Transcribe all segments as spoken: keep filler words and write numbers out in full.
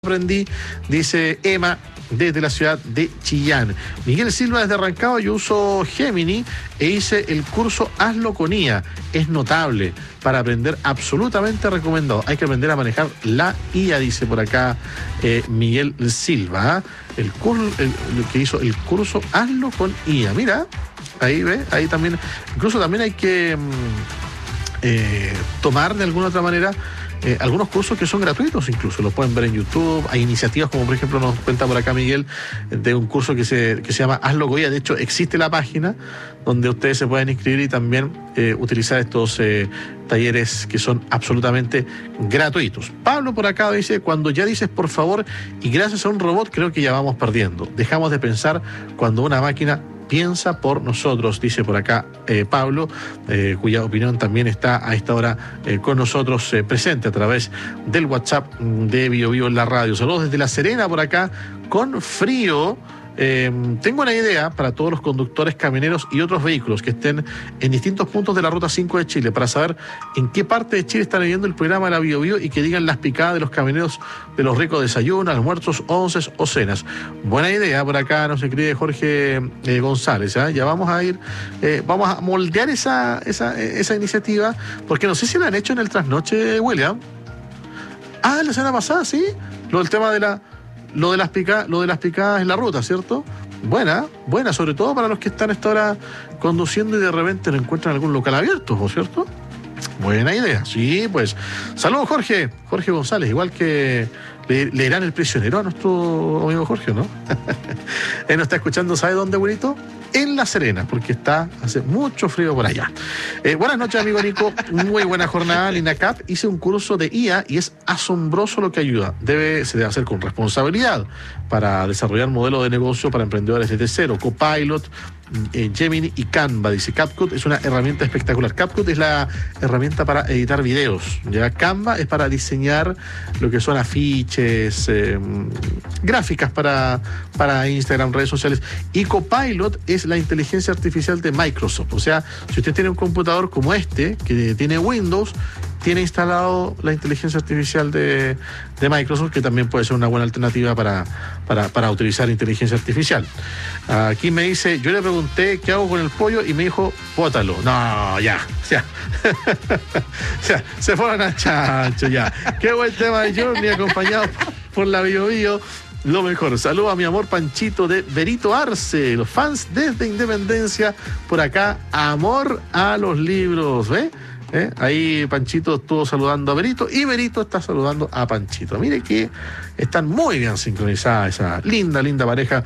Aprendí, dice Emma, desde la ciudad de Chillán. Miguel Silva, desde Rancagua, yo uso Gemini e hice el curso Hazlo con I A. Es notable, para aprender absolutamente recomendado. Hay que aprender a manejar la I A, dice por acá eh, Miguel Silva. El, curso, el, el que hizo el curso Hazlo con I A. Mira, ahí ve, ahí también. Incluso también hay que eh, tomar de alguna otra manera Eh, algunos cursos que son gratuitos, incluso los pueden ver en YouTube. Hay iniciativas como, por ejemplo, nos cuenta por acá Miguel, de un curso que se, que se llama Hazlo con I A. De hecho, existe la página donde ustedes se pueden inscribir y también eh, utilizar estos eh, talleres que son absolutamente gratuitos. Pablo por acá dice: cuando ya dices por favor y gracias a un robot, creo que ya vamos perdiendo. Dejamos de pensar cuando una máquina piensa por nosotros, dice por acá eh, Pablo, eh, cuya opinión también está a esta hora eh, con nosotros eh, presente a través del WhatsApp de Bio Bio en la radio. Saludos desde La Serena por acá, con frío. Eh, tengo una idea para todos los conductores, camioneros y otros vehículos que estén en distintos puntos de la Ruta cinco de Chile, para saber en qué parte de Chile están viendo el programa de la Bio Bio y que digan las picadas de los camioneros de los ricos desayunos, almuerzos, onces o cenas. Buena idea, por acá nos escribe Jorge eh, González. ¿eh? Ya vamos a ir, eh, vamos a moldear esa, esa, esa iniciativa, porque no sé si la han hecho en el trasnoche, William. Ah, la semana pasada, sí, lo del tema de la Lo de las picadas, lo de las picadas en la ruta, ¿cierto? Buena, buena, sobre todo para los que están a esta hora conduciendo y de repente no encuentran algún local abierto, ¿no es cierto? Buena idea, sí, pues. Saludos, Jorge, Jorge González, igual que le, le irán el prisionero a nuestro amigo Jorge, ¿no? Él nos está escuchando, ¿sabe dónde, abuelito? En La Serena, porque está, hace mucho frío por allá. Eh, buenas noches, amigo Nico. Muy buena jornada en INACAP. Hice un curso de I A y es asombroso lo que ayuda. Debe, se debe hacer con responsabilidad para desarrollar modelos de negocio para emprendedores desde cero. Copilot, eh, Gemini y Canva. Dice, CapCut es una herramienta espectacular. CapCut es la herramienta para editar videos. Ya Canva es para diseñar lo que son afiches, eh, gráficas para, para Instagram, redes sociales. Y Copilot es la inteligencia artificial de Microsoft. O sea, si usted tiene un computador como este, que tiene Windows, tiene instalado la inteligencia artificial de, de Microsoft, que también puede ser una buena alternativa para, para, para utilizar inteligencia artificial. Aquí me dice, yo le pregunté qué hago con el pollo y me dijo, bótalo. No, ya, ya. O sea, se fueron a chancho, ya. Qué buen tema de Journey, acompañado por la Bio Bio. Lo mejor. Saludo a mi amor Panchito de Berito Arce, los fans desde Independencia. Por acá, amor a los libros, ¿ve? ¿Eh? Ahí Panchito estuvo saludando a Berito y Berito está saludando a Panchito. Mire que están muy bien sincronizadas esa linda, linda pareja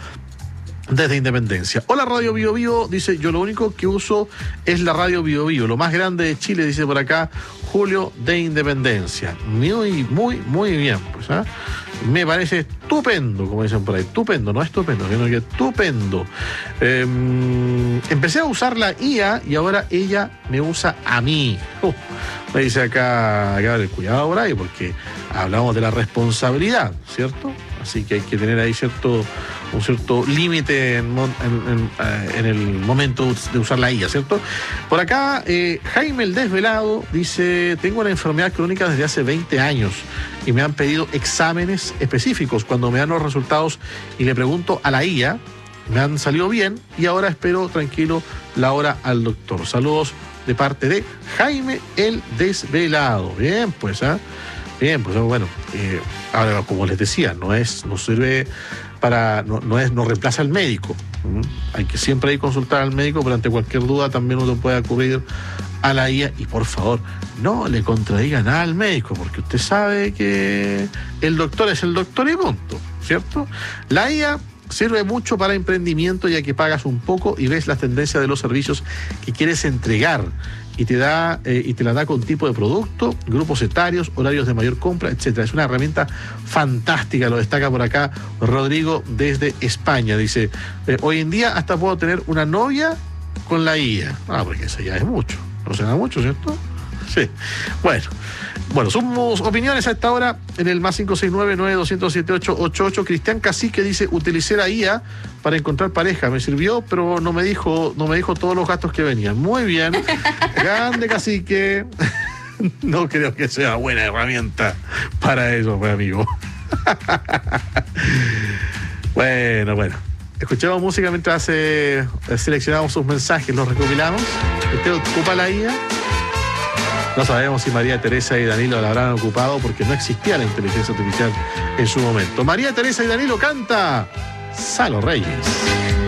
desde Independencia. Hola, Radio Bio Bio, dice, yo lo único que uso es la Radio Bio Bio, lo más grande de Chile, dice por acá Julio de Independencia. Muy, muy, muy bien, pues, ¿eh? Me parece estupendo, como dicen por ahí, estupendo, no estupendo, sino que estupendo. Eh, empecé a usar la I A y ahora ella me usa a mí. Uh, me dice acá, acá, cuidado por ahí, porque hablamos de la responsabilidad, ¿cierto? Así que hay que tener ahí cierto, un cierto límite en, en, en, en el momento de usar la I A, ¿cierto? Por acá, eh, Jaime el Desvelado dice, tengo una enfermedad crónica desde hace veinte años y me han pedido exámenes específicos. Cuando me dan los resultados y le pregunto a la I A, me han salido bien y ahora espero tranquilo la hora al doctor. Saludos de parte de Jaime el Desvelado. Bien, pues, ¿ah? ¿eh? Bien, pues bueno, eh, ahora como les decía, no es, no sirve para, no, no es, no reemplaza al médico. ¿Mm? Hay que siempre hay que consultar al médico, pero ante cualquier duda también uno puede acudir a la I A y por favor, no le contradiga nada al médico, porque usted sabe que el doctor es el doctor y punto, ¿cierto? La I A sirve mucho para emprendimiento, ya que pagas un poco y ves las tendencias de los servicios que quieres entregar. Y te da eh, y te la da con tipo de producto, grupos etarios, horarios de mayor compra, etcétera. Es una herramienta fantástica, lo destaca por acá Rodrigo desde España. Dice, eh, hoy en día hasta puedo tener una novia con la I A. Ah, porque eso ya es mucho. No será mucho, ¿cierto? Sí. Bueno, bueno, somos opiniones a esta hora en el más cinco seis nueve, nueve dos cero siete, ocho ocho ocho. Cristian Cacique dice, utilicé la I A para encontrar pareja. Me sirvió, pero no me dijo, no me dijo todos los gastos que venían. Muy bien. Grande Cacique. No creo que sea buena herramienta para eso, pues, amigo. Bueno, bueno. Escuchamos música mientras eh, seleccionamos sus mensajes, los recopilamos. ¿Usted ocupa la I A? No sabemos si María Teresa y Danilo la habrán ocupado porque no existía la inteligencia artificial en su momento. María Teresa y Danilo canta Salo Reyes.